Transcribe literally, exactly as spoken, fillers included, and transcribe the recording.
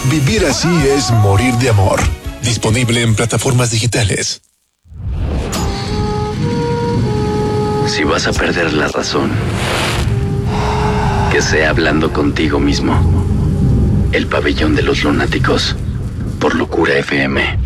Vivir así es morir de amor. Disponible en plataformas digitales. Si vas a perder la razón, que sea hablando contigo mismo. El pabellón de los lunáticos, por Locura F M.